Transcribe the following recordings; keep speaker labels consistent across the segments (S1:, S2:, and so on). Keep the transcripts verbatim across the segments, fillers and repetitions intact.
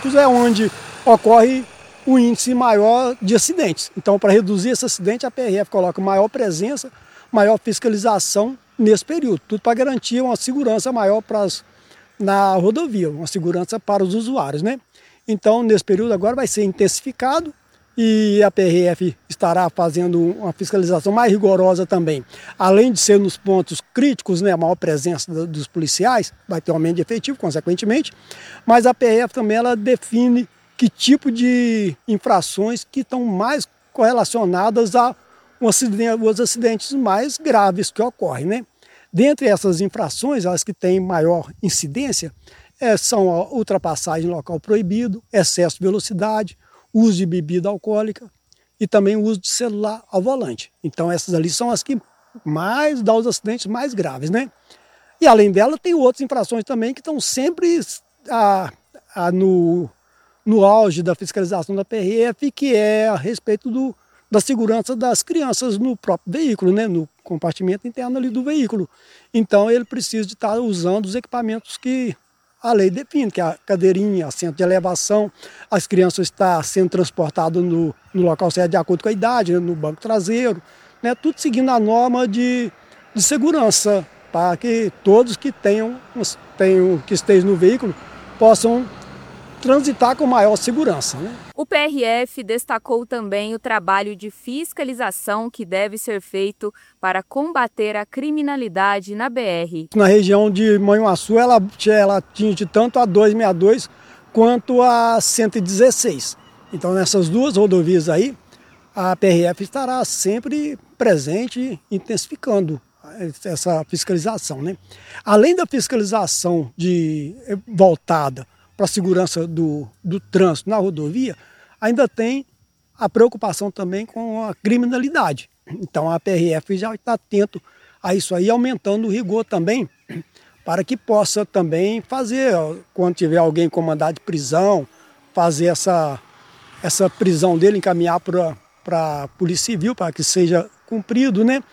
S1: críticos é onde ocorre o índice maior de acidentes. Então, para reduzir esse acidente, a P R F coloca maior presença, maior fiscalização nesse período. Tudo para garantir uma segurança maior para as, na rodovia, uma segurança para os usuários, né? Então, nesse período agora vai ser intensificado e a P R F estará fazendo uma fiscalização mais rigorosa também. Além de ser nos pontos críticos, né, a maior presença dos policiais, vai ter um aumento de efetivo, consequentemente, mas a P R F também ela define que tipo de infrações que estão mais correlacionadas a um acidente, os acidentes mais graves que ocorrem, né? Dentre essas infrações, as que têm maior incidência, é, são a ultrapassagem em local proibido, excesso de velocidade, uso de bebida alcoólica e também o uso de celular ao volante. Então essas ali são as que mais dão os acidentes mais graves, né? E além dela tem outras infrações também que estão sempre a, a, no, no auge da fiscalização da P R F, que é a respeito do, da segurança das crianças no próprio veículo, né? No compartimento interno ali do veículo. Então ele precisa de estar usando os equipamentos que a lei define, que é a cadeirinha, assento de elevação, as crianças estão sendo transportadas no, no local certo de acordo com a idade, né, no banco traseiro, né, tudo seguindo a norma de, de segurança, para que todos que tenham, tenham, que estejam no veículo possam transitar com maior segurança, né?
S2: O P R F destacou também o trabalho de fiscalização que deve ser feito para combater a criminalidade na B R.
S1: Na região de Manhuaçu, ela, ela atinge tanto a duzentos e sessenta e dois quanto a cento e dezesseis. Então, nessas duas rodovias aí, a P R F estará sempre presente, intensificando essa fiscalização, né? Além da fiscalização de, voltada para a segurança do, do trânsito na rodovia, ainda tem a preocupação também com a criminalidade. Então a P R F já está atento a isso aí, aumentando o rigor também, para que possa também fazer, quando tiver alguém com mandado de prisão, fazer essa, essa prisão dele, encaminhar para a Polícia Civil, para que seja cumprido, né?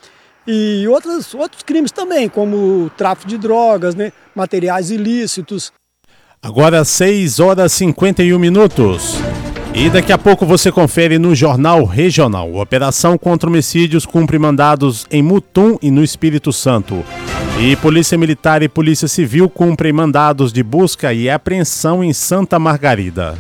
S1: E outros, outros crimes também, como tráfico de drogas, né? Materiais ilícitos.
S3: Agora seis horas e cinquenta e um minutos. E daqui a pouco você confere no Jornal Regional. Operação contra homicídios cumpre mandados em Mutum e no Espírito Santo. E Polícia Militar e Polícia Civil cumprem mandados de busca e apreensão em Santa Margarida.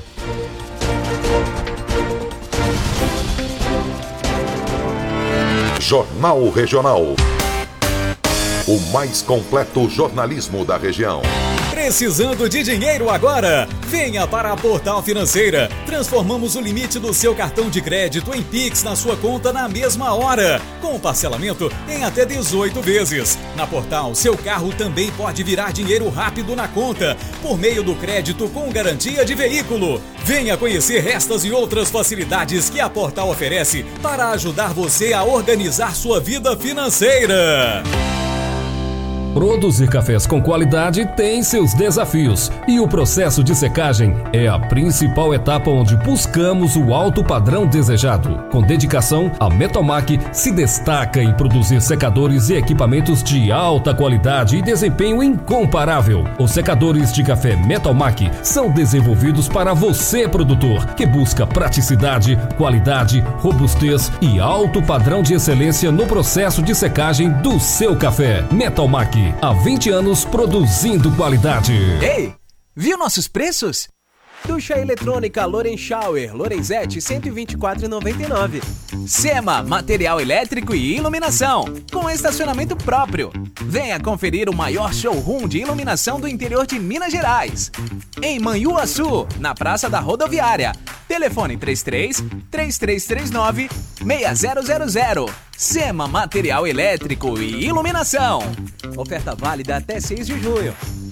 S4: Jornal Regional. O mais completo jornalismo da região.
S5: Precisando de dinheiro agora? Venha para a Portal Financeira. Transformamos o limite do seu cartão de crédito em Pix na sua conta na mesma hora, com parcelamento em até dezoito vezes. Na Portal, seu carro também pode virar dinheiro rápido na conta, por meio do crédito com garantia de veículo. Venha conhecer estas e outras facilidades que a Portal oferece para ajudar você a organizar sua vida financeira.
S6: Produzir cafés com qualidade tem seus desafios e o processo de secagem é a principal etapa onde buscamos o alto padrão desejado. Com dedicação, a Metalmac se destaca em produzir secadores e equipamentos de alta qualidade e desempenho incomparável. Os secadores de café Metalmac são desenvolvidos para você, produtor, que busca praticidade, qualidade, robustez e alto padrão de excelência no processo de secagem do seu café. Metalmac, há vinte anos produzindo qualidade.
S7: Ei, viu nossos preços? Ducha eletrônica Loren Shower, Lorenzetti, cento e vinte e quatro reais e noventa e nove centavos. Sema, material elétrico e iluminação, com estacionamento próprio. Venha conferir o maior showroom de iluminação do interior de Minas Gerais. Em Manhuaçu, na Praça da Rodoviária. Telefone três três, três três três nove, seis zero zero zero. Sema, material elétrico e iluminação. Oferta válida até seis de junho.